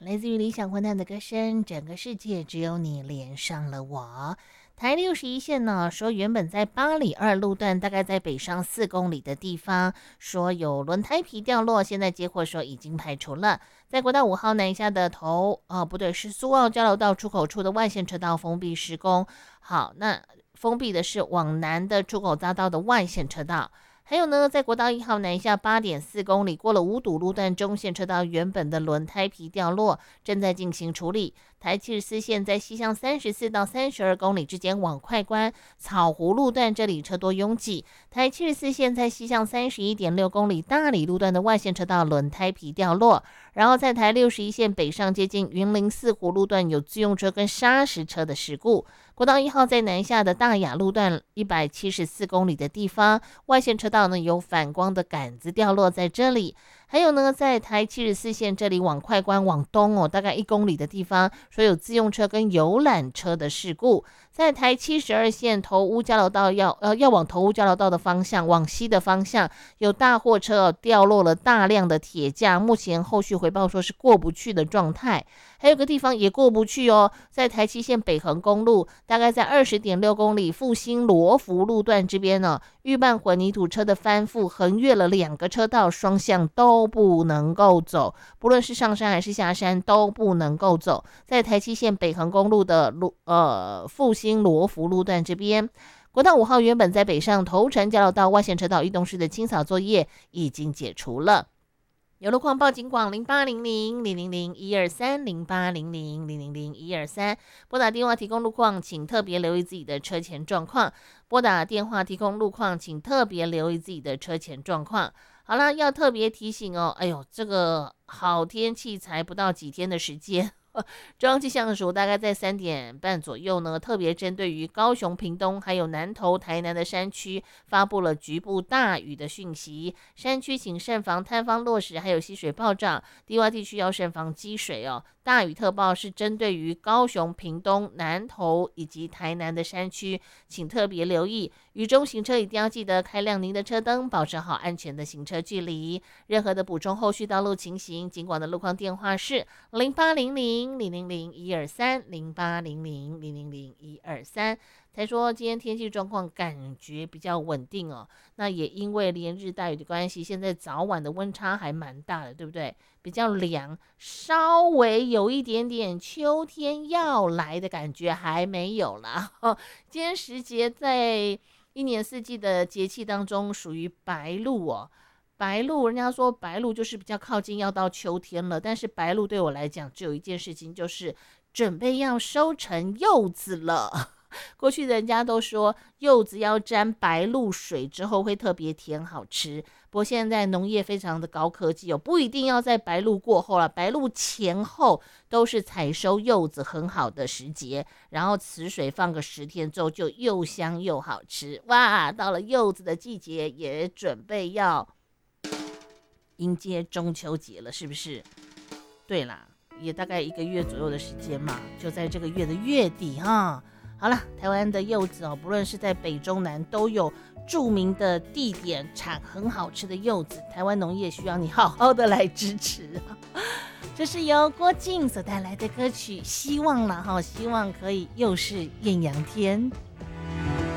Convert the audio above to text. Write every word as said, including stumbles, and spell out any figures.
来自于理想混蛋的歌声，整个世界只有你连上了我。台六十一线呢，说原本在八里二路段，大概在北上四公里的地方，说有轮胎皮掉落，现在接获说已经排除了。在国道五号南下的头，哦不对，是苏澳交流道出口处的外线车道封闭施工。好，那封闭的是往南的出口匝道的外线车道。还有呢，在国道一号南下八点四公里，过了五堵路段中线车道原本的轮胎皮掉落，正在进行处理。台七十四线在西向三十四到三十二公里之间往快关草湖路段，这里车多拥挤。台七十四线在西向三十一点六公里大理路段的外线车道轮胎皮掉落。然后在台六十一线北上接近云林四湖路段有自用车跟砂石车的事故。国道一号在南下的大雅路段一百七十四公里的地方，外线车道呢有反光的杆子掉落在这里。还有呢，在台七十四线这里往快关往东哦，大概一公里的地方，说有自用车跟游览车的事故。在台七十二线头屋交流道要呃要往头屋交流道的方向，往西的方向有大货车、哦、掉落了大量的铁架，目前后续回报说是过不去的状态。还有个地方也过不去哦，在台七线北横公路，大概在二十点六公里复兴罗福路段这边呢、哦，预拌混凝土车的翻覆横越了两个车道，双向都不能够走，不论是上山还是下山都不能够走。在台七线北横公路的路呃复兴罗福路段这边。国道五号原本在北上头城交流道外线车道移动式的清扫作业已经解除了。有路况报警广零八零零零零零一二三零八零零零零零一二三，拨打电话提供路况，请特别留意自己的车前状况。拨打电话提供路况，请特别留意自己的车前状况。好了，要特别提醒哦，哎呦，这个好天气才不到几天的时间。中央气象署大概在三点半左右呢，特别针对于高雄、屏东还有南投、台南的山区，发布了局部大雨的讯息。山区请慎防坍方落石，还有溪水暴涨；低洼地区要慎防积水哦。大雨特报是针对于高雄、屏东、南投以及台南的山区，请特别留意。雨中行车一定要记得开亮您的车灯，保持好安全的行车距离。任何的补充后续道路情形，警广的路况电话是零八零零零零零一二三零八零零零零零一二三。才说今天天气状况感觉比较稳定哦，那也因为连日带雨的关系，现在早晚的温差还蛮大的，对不对？比较凉，稍微有一点点秋天要来的感觉还没有啦。哦，今天时节在一年四季的节气当中属于白露哦。白露，人家说白露就是比较靠近要到秋天了，但是白露对我来讲只有一件事情，就是准备要收成柚子了。过去人家都说柚子要沾白露水之后会特别甜好吃，不过现在农业非常的高科技哦，不一定要在白露过后了，白露前后都是采收柚子很好的时节，然后池水放个十天之后就又香又好吃。哇，到了柚子的季节，也准备要迎接中秋节了，是不是？对啦，也大概一个月左右的时间嘛，就在这个月的月底哈。好了，台湾的柚子哦，不论是在北中南都有著名的地点产很好吃的柚子，台湾农业需要你好好的来支持。这是由郭靖所带来的歌曲，希望啦哈，希望可以又是艳阳天。